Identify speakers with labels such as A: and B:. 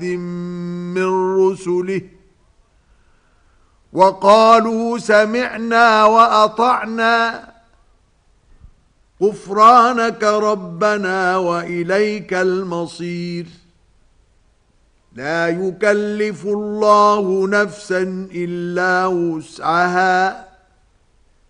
A: من رسله وقالوا سمعنا وأطعنا غفرانك ربنا وإليك المصير لا يكلف الله نفسا إلا وسعها